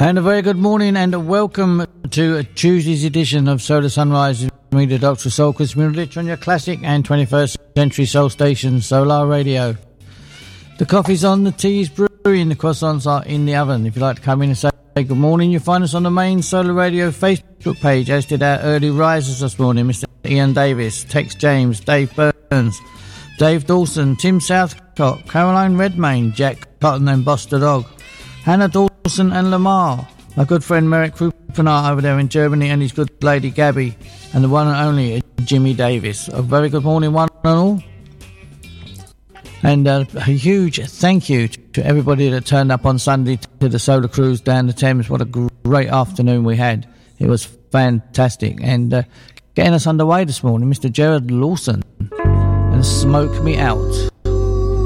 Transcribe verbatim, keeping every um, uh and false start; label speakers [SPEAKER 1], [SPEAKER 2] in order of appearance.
[SPEAKER 1] And a very good morning and welcome to Tuesday's edition of Solar Sunrise Media Doctor Soul Chris Munich on your classic and twenty-first century soul station Solar Radio. The coffee's on, the tea's brewing, the croissants are in the oven. If you'd like to come in and say good morning, you'll find us on the main Solar Radio Facebook page, as did our early risers this morning, Mister Ian Davis, Tex James, Dave Burns, Dave Dawson, Tim Southcott, Caroline Redmayne, Jack Cotton and Boss the Dog, Hannah Dawson and Lamar, my good friend Merrick Krupenaar over there in Germany, and his good lady Gabby, and the one and only Jimmy Davis. A very good morning, one and all. And uh, a huge thank you to everybody that turned up on Sunday to the solar cruise down the Thames. What a great afternoon we had. It was fantastic. And uh, getting us underway this morning, Mister Gerard Lawson and Smoke Me Out.